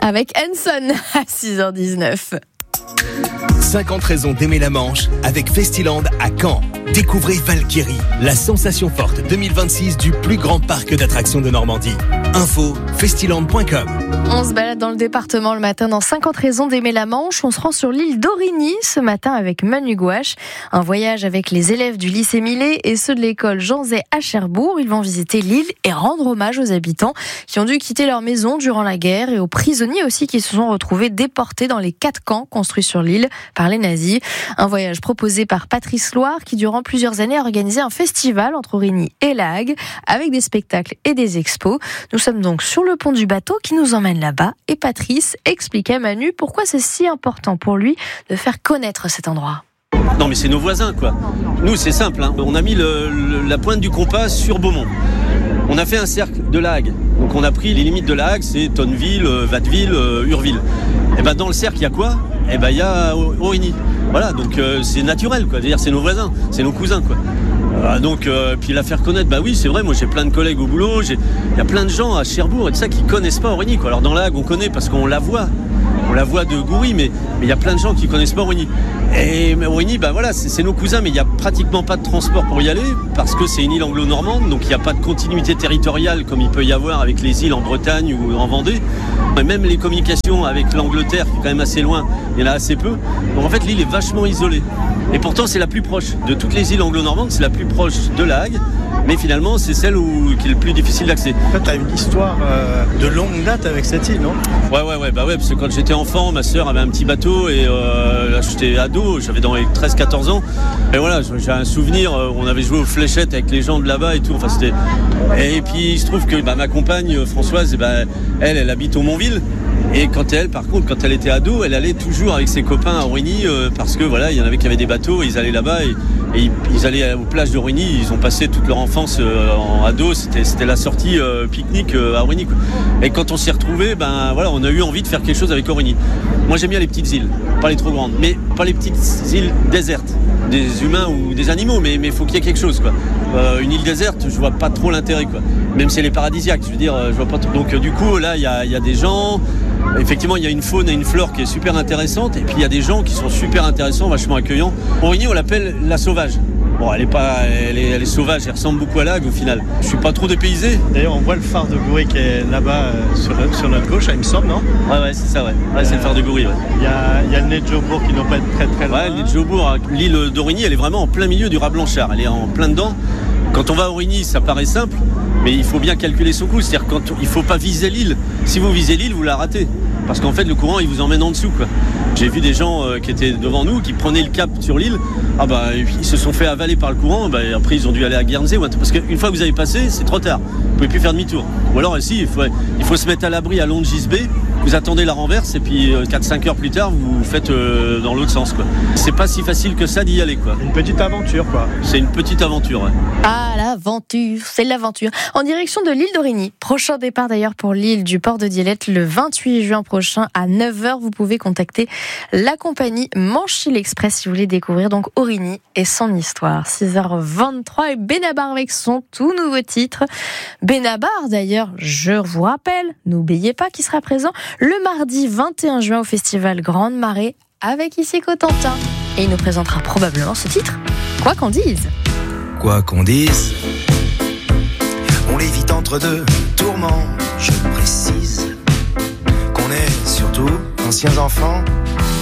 avec Hanson à 6h19. 50 raisons d'aimer la Manche avec Festiland à Caen. Découvrez Valkyrie, la sensation forte 2026 du plus grand parc d'attractions de Normandie. Info, festiland.com. On se balade dans le département le matin dans 50 raisons d'aimer la Manche. On se rend sur l'île d'Origny ce matin avec Manu Gouache. Un voyage avec les élèves du lycée Millet et ceux de l'école Jean Zay à Cherbourg. Ils vont visiter l'île et rendre hommage aux habitants qui ont dû quitter leur maison durant la guerre et aux prisonniers aussi qui se sont retrouvés déportés dans les 4 camps construits sur l'île par les nazis. Un voyage proposé par Patrice Loire qui durant plusieurs années a organisé un festival entre Origny et La Hague avec des spectacles et des expos. Nous sommes donc sur le pont du bateau qui nous emmène là-bas et Patrice explique à Manu pourquoi c'est si important pour lui de faire connaître cet endroit. Non mais c'est nos voisins quoi. Nous c'est simple, hein. On a mis la pointe du compas sur Beaumont. On a fait un cercle de La Hague. Donc on a pris les limites de La Hague, c'est Tonneville, Watteville, Urville. Et ben dans le cercle il y a quoi ? Et ben il y a Origny. Voilà, donc c'est naturel quoi. C'est-à-dire c'est nos voisins, c'est nos cousins quoi. Donc puis la faire connaître, bah oui c'est vrai, moi j'ai plein de collègues au boulot, il y a plein de gens à Cherbourg et tout ça qui connaissent pas Origny quoi. Alors dans La Hague on connaît parce qu'on la voit. On la voit de Goury, mais il y a plein de gens qui connaissent pas Origny. Et Origny, bah voilà, c'est nos cousins, mais il n'y a pratiquement pas de transport pour y aller, parce que c'est une île anglo-normande, donc il n'y a pas de continuité territoriale comme il peut y avoir avec les îles en Bretagne ou en Vendée. Et même les communications avec l'Angleterre, qui est quand même assez loin, il y en a assez peu. Donc en fait, l'île est vachement isolée. Et pourtant, c'est la plus proche. De toutes les îles anglo-normandes, c'est la plus proche de La Hague. Mais finalement, c'est celle qui est le plus difficile d'accès. En fait, tu as une histoire de longue date avec cette île, non ? Ouais, parce que quand j'étais enfant, ma sœur avait un petit bateau et là, j'étais ado, j'avais dans les 13-14 ans. Et voilà, j'ai un souvenir, on avait joué aux fléchettes avec les gens de là-bas et tout. Enfin, c'était... Et puis, il se trouve que ma compagne, Françoise, elle habite au Montville. Et quand elle était ado, elle allait toujours avec ses copains à Origny parce que voilà, il y en avait qui avaient des bateaux, ils allaient là-bas et ils allaient aux plages d'Origny. Ils ont passé toute leur enfance en ado. C'était la sortie pique-nique à Origny. Quoi. Et quand on s'y retrouvait, on a eu envie de faire quelque chose avec Origny. Moi, j'aime bien les petites îles, pas les trop grandes, mais pas les petites îles désertes, des humains ou des animaux, mais il faut qu'il y ait quelque chose, quoi. Une île déserte, je vois pas trop l'intérêt, quoi. Même si elle est paradisiaque, je veux dire, je vois pas trop. Donc du coup, là, il y a des gens. Effectivement, il y a une faune et une flore qui est super intéressante, et puis il y a des gens qui sont super intéressants, vachement accueillants. Origny, on l'appelle la sauvage. Bon, elle est sauvage, elle ressemble beaucoup à La Hague au final. Je suis pas trop dépaysé. D'ailleurs, on voit le phare de Goury qui est là-bas sur notre gauche, il me semble, non ? Ouais, c'est ça, ouais. C'est le phare de Goury, ouais. Il y a le nez de Jobourg qui doit pas être très très loin. Ouais, le nez de Jobourg, l'île d'Origny, elle est vraiment en plein milieu du Raz Blanchard. Elle est en plein dedans. Quand on va à Origny, ça paraît simple, mais il faut bien calculer son coût. C'est-à-dire il faut pas viser l'île. Si vous visez l'île, vous la ratez. Parce qu'en fait, le courant, il vous emmène en dessous, quoi. J'ai vu des gens qui étaient devant nous, qui prenaient le cap sur l'île. Ils se sont fait avaler par le courant. Après, ils ont dû aller à Guernsey. Parce qu'une fois que vous avez passé, c'est trop tard. Vous pouvez plus faire demi-tour. Ou alors, ici, il faut se mettre à l'abri à Longis Bay. Vous attendez la renverse et puis 4-5 heures plus tard, vous faites dans l'autre sens, quoi. C'est pas si facile que ça d'y aller, quoi. Une petite aventure, quoi. C'est une petite aventure, ouais. Ah, l'aventure, c'est l'aventure. En direction de l'île d'Origny. Prochain départ d'ailleurs pour l'île du port de Dielette le 28 juin prochain à 9h. Vous pouvez contacter la compagnie Manche-Île Express si vous voulez découvrir donc Origny et son histoire. 6h23 et Benabar avec son tout nouveau titre. Benabar d'ailleurs, je vous rappelle, n'oubliez pas qu'il sera présent le mardi 21 juin au festival Grande Marée avec ici Cotentin. Et il nous présentera probablement ce titre, Quoi qu'on dise. Quoi qu'on dise, on l'évite entre deux tourments. Je précise qu'on est surtout anciens enfants